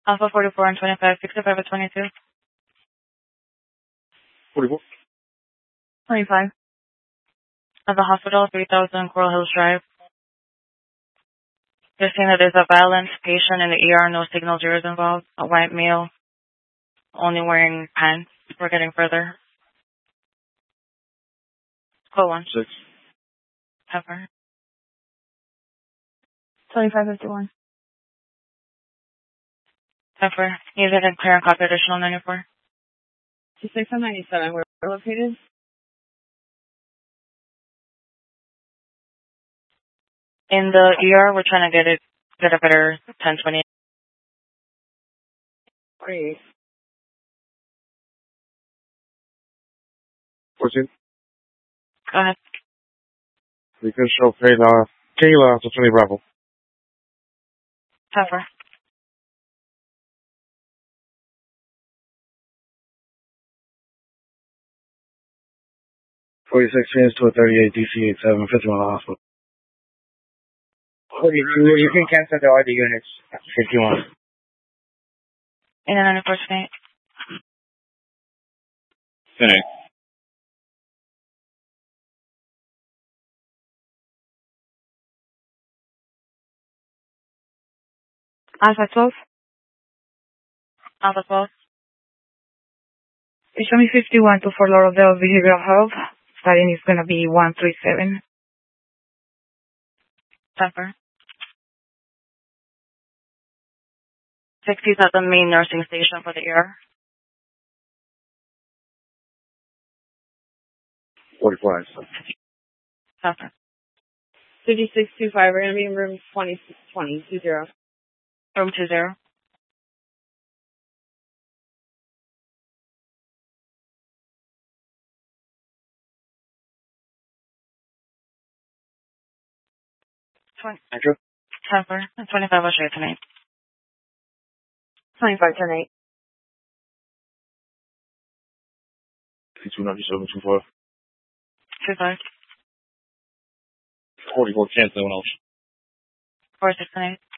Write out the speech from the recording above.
Alpha 44 and 25, 65 at 22. 44. 25. At the hospital, 3000 Coral Hills Drive. You're saying that there's a violent patient in the ER, no signal zeros involved, a white male, only wearing pants. We're getting further. Code 1. 6. Pepper. 2551. Pepper. You didn't clear and copy additional 94. 26 and 97, where we're located? In the ER, we're trying to get a better 1020. Great. 14. Go ahead. We can show Kayla to 20 Bravo. Pepper. 46 change to a 38 DC 87 51 hospital. You can cancel the other units if you want. In an unfortunate. Finish. Alpha 12. Alpha 12. It's only 51 to Fort Lauderdale Behavioral Health. Starting is going to be 137. Pepper. 60's at the main nursing station for the ER. 45. Pepper. 5625, we're going to be in room 20. Room 20. Andrew? Pepper. 25 will show you tonight. 25 tonight. 297 24. 25. 44 cancel else. 46 tonight.